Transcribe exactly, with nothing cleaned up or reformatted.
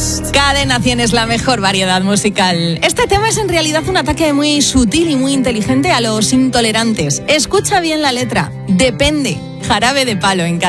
Cadena cien es la mejor variedad musical. Este tema es en realidad un ataque muy sutil y muy inteligente a los intolerantes. Escucha bien la letra. Depende. Jarabe de Palo en Cadena.